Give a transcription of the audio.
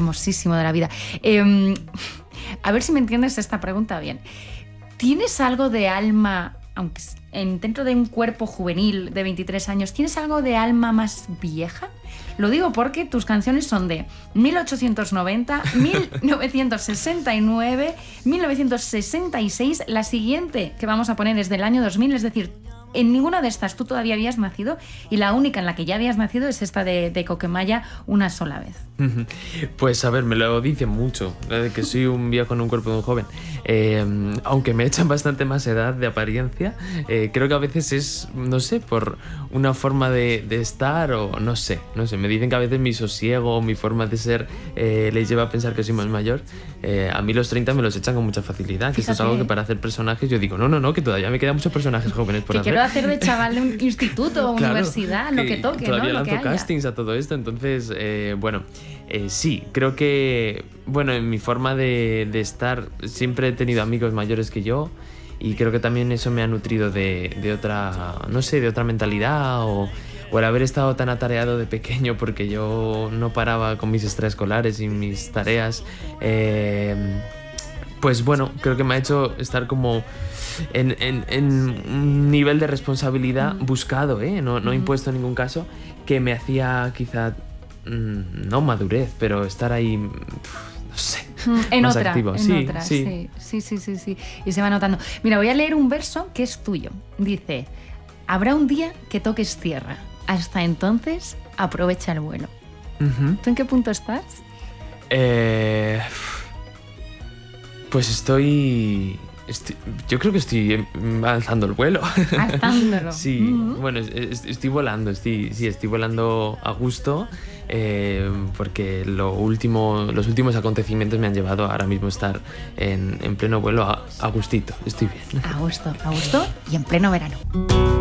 hermosísimo de la vida. A ver si me entiendes esta pregunta bien. ¿Tienes algo de alma, aunque dentro de un cuerpo juvenil de 23 años, ¿tienes algo de alma más vieja? Lo digo porque tus canciones son de 1890, 1969, 1966. La siguiente que vamos a poner es del año 2000, es decir, en ninguna de estas tú todavía habías nacido, y la única en la que ya habías nacido es esta de Coquemaya, Una sola vez. Pues a ver, me lo dicen mucho, de que soy un viejo en un cuerpo de un joven. Aunque me echan bastante más edad de apariencia, creo que a veces es, no sé, por una forma de estar o no sé. Me dicen que a veces mi sosiego o mi forma de ser les lleva a pensar que soy más mayor. A mí los 30 me los echan con mucha facilidad, que esto es algo que para hacer personajes yo digo, no, que todavía me quedan muchos personajes jóvenes por hacer. Quiero hacer de chaval de un instituto o claro, universidad, lo que toque, todavía ¿no? lanzo castings a todo esto, entonces, sí, creo que, en mi forma de estar siempre he tenido amigos mayores que yo, y creo que también eso me ha nutrido de otra, no sé, de otra mentalidad, o el haber estado tan atareado de pequeño porque yo no paraba con mis extraescolares y mis tareas. Pues creo que me ha hecho estar como en un nivel de responsabilidad buscado, no impuesto en ningún caso, que me hacía quizá, no madurez, pero estar ahí, no sé, más activo. Sí. Y se va notando. Mira, voy a leer un verso que es tuyo. Dice: habrá un día que toques tierra. Hasta entonces, aprovecha el vuelo. ¿Tú en qué punto estás? Pues yo creo que estoy alzando el vuelo. Alzándolo. Sí, estoy volando, estoy volando a gusto, porque los últimos acontecimientos me han llevado ahora mismo a estar en pleno vuelo a gustito, estoy bien. A gusto y en pleno verano.